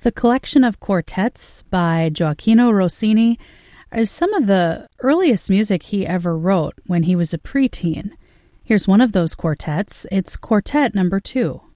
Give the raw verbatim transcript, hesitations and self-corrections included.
The collection of quartets by Gioacchino Rossini is some of the earliest music he ever wrote when he was a preteen. Here's one of those quartets. It's Quartet Number Two.